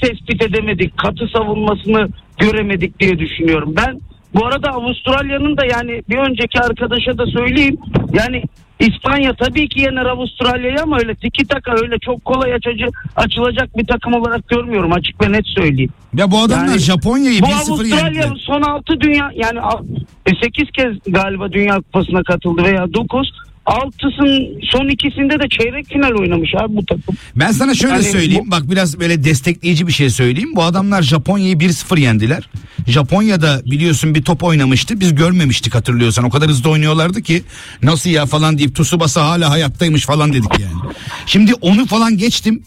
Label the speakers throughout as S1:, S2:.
S1: tespit edemedik, katı savunmasını göremedik diye düşünüyorum. Ben bu arada Avustralya'nın da, yani bir önceki arkadaşa da söyleyeyim, yani İspanya tabii ki yener Avustralya'yı ama öyle tiki taka, öyle çok kolay açılacak bir takım olarak görmüyorum, açık ve net söyleyeyim.
S2: Ya bu adamlar yani, Japonya'yı 1-0 yendiler. Bu
S1: Avustralya son 6 dünya, yani 8 kez galiba Dünya Kupası'na katıldı veya 9. Altısının son ikisinde de çeyrek final oynamış abi bu takım.
S2: Ben sana şöyle söyleyeyim. Bak biraz böyle destekleyici bir şey söyleyeyim. Bu adamlar Japonya'yı 1-0 yendiler. Japonya'da biliyorsun bir top oynamıştı. Biz görmemiştik, hatırlıyorsan. O kadar hızlı oynuyorlardı ki nasıl ya falan deyip Tsubasa hala hayattaymış falan dedik yani. Şimdi onu falan geçtim.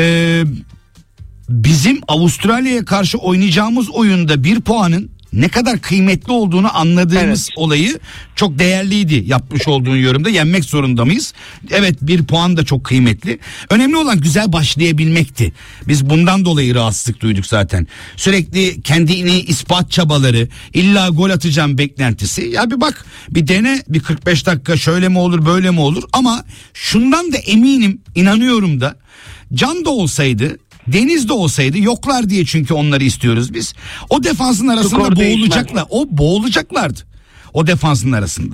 S2: Bizim Avustralya'ya karşı oynayacağımız oyunda 1 puanın ne kadar kıymetli olduğunu anladığımız olayı çok değerliydi yapmış olduğun yorumda. Yenmek zorunda mıyız? Evet, 1 puan da çok kıymetli. Önemli olan güzel başlayabilmekti. Biz bundan dolayı rahatsızlık duyduk zaten. Sürekli kendini ispat çabaları, illa gol atacağım beklentisi. Ya bir bak, bir dene, bir 45 dakika şöyle mi olur böyle mi olur, ama şundan da eminim, inanıyorum da, Can da olsaydı, Deniz de olsaydı, yoklar diye çünkü onları istiyoruz biz, o defansın arasında boğulacaklardı. O defansın arasında.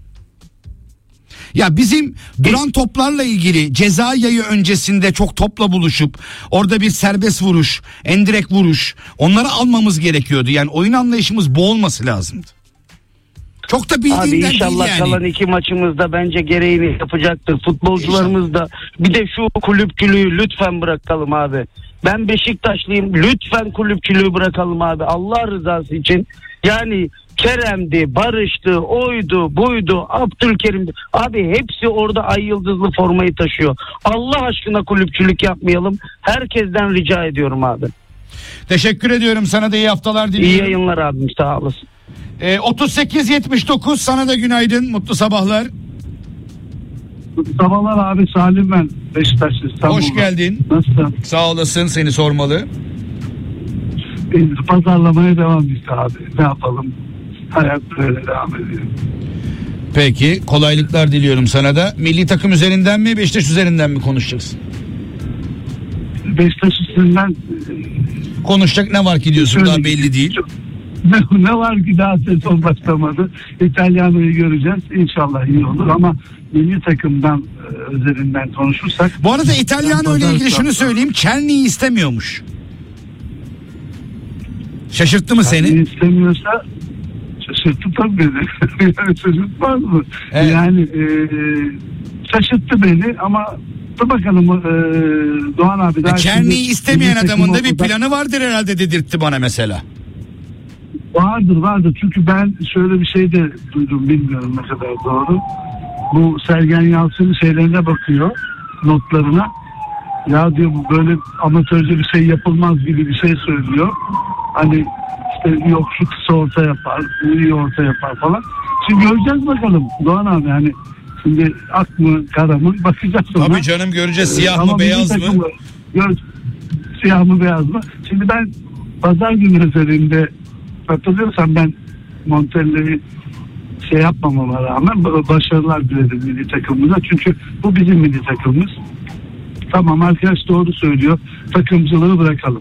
S2: Ya bizim duran toplarla ilgili ceza yayı öncesinde çok topla buluşup orada bir serbest vuruş, endirek vuruş, onları almamız gerekiyordu. Yani oyun anlayışımız bu olması lazımdı. Çok da bildiğinden değil yani. Abi
S1: inşallah kalan 2 maçımızda bence gereğini yapacaktır. Futbolcularımız da. Bir de şu kulüpçülüğü lütfen bırakalım abi. Ben Beşiktaşlıyım. Lütfen kulüpçülüğü bırakalım abi. Allah rızası için. Yani Kerem'di, Barış'tı, oydu, buydu, Abdülkerim'di. Abi hepsi orada ay yıldızlı formayı taşıyor. Allah aşkına kulüpçülük yapmayalım. Herkesten rica ediyorum abi.
S2: Teşekkür ediyorum. Sana da iyi haftalar diliyorum.
S1: İyi yayınlar abim, sağ olasın.
S2: 38-79 sana da günaydın, mutlu sabahlar.
S3: Mutlu sabahlar abi, Salim ben, Beşiktaşlı İstanbul'da.
S2: Hoş geldin.
S3: Nasılsın?
S2: Sağ olasın, seni sormalı.
S3: Pazarlamaya devam işte abi, ne yapalım, hayat böyle devam ediyor.
S2: Peki, kolaylıklar diliyorum sana da. Milli takım üzerinden mi, Beşiktaş üzerinden mi konuşacaksın?
S3: Beşiktaş üzerinden
S2: konuşacak ne var ki diyorsun, daha belli değil.
S3: Ne var ki daha sezon başlamadı. İtalyano'yu göreceğiz. İnşallah iyi olur ama milli takımdan üzerinden konuşursak.
S2: Bu arada İtalyano ile ilgili şunu söyleyeyim. Çerni'yi istemiyormuş. Şaşırttı mı seni?
S3: İstemiyorsa şaşırttı tabii beni. Yani şaşırtmaz mı? Evet. Yani şaşırttı beni ama dur bakalım Doğan abi.
S2: Çerni'yi istemeyen adamın da bir planı vardır herhalde dedirtti bana mesela.
S3: Vardır çünkü ben şöyle bir şey de duydum, bilmiyorum ne kadar doğru. Bu Sergen Yalçın'ın şeylerine bakıyor, notlarına. Ya diyor, böyle amatörce bir şey yapılmaz gibi bir şey söylüyor. Hani işte yok şu kısa orta yapar, bu iyi orta yapar falan. Şimdi göreceğiz bakalım Doğan abi, yani şimdi ak mı kara mı bakacağız ona.
S2: Tabii canım, göreceğiz, siyah mı beyaz mı?
S3: Siyah mı beyaz mı? Şimdi ben pazar günü üzerinde, hatırlıyorsan ben Montella'yı şey yapmamama rağmen başarılar diledim milli takımımıza. Çünkü bu bizim milli takımımız. Tamam, arkadaş doğru söylüyor. Takımcılığı bırakalım.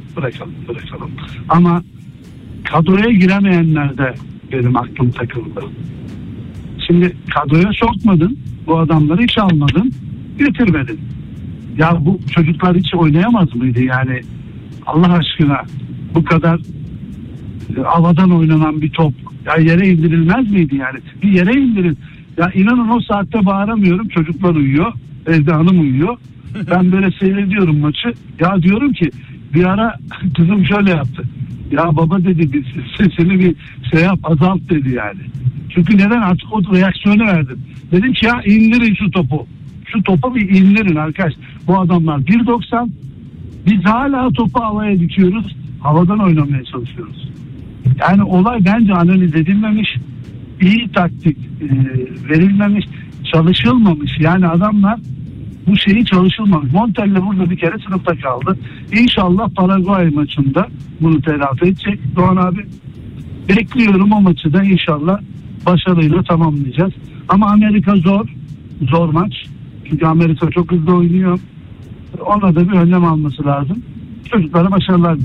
S3: Ama kadroya giremeyenler de benim aklım takıldı. Şimdi kadroya sokmadın. Bu adamları hiç almadın. Getirmedin. Ya bu çocuklar hiç oynayamaz mıydı yani? Allah aşkına bu kadar havadan oynanan bir top ya yere indirilmez miydi yani? Bir yere indirin. Ya inanın o saatte bağıramıyorum. Çocuklar uyuyor. Evde hanım uyuyor. Ben böyle seyrediyorum maçı. Ya diyorum ki bir ara kızım şöyle yaptı. Ya baba dedi, sesini bir şey yap, azalt dedi yani. Çünkü neden? Artık o reaksiyonu verdim. Dedim ki ya indirin şu topu. Şu topu bir indirin arkadaş. Bu adamlar 1.90. Biz hala topu havaya dikiyoruz. Havadan oynamaya çalışıyoruz. Yani olay bence analiz edilmemiş. İyi taktik verilmemiş. Çalışılmamış. Yani adamlar bu şeyi çalışılmamış. Montella burada bir kere sınıfta kaldı. İnşallah Paraguay maçında bunu telafi edecek Doğan abi. Bekliyorum o maçı da inşallah başarıyla tamamlayacağız. Ama Amerika zor maç. Çünkü Amerika çok hızlı oynuyor. Ona da bir önlem alması lazım. Çocuklara başarılar.